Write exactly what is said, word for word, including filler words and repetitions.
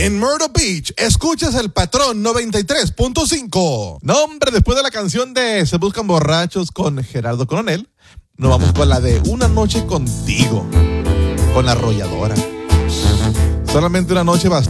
En Myrtle Beach, escuchas el Patrón noventa y tres punto cinco. No, hombre, después de la canción de Se Buscan Borrachos con Gerardo Coronel, nos vamos con la de Una Noche Contigo, con La Arrolladora. Solamente una noche bastante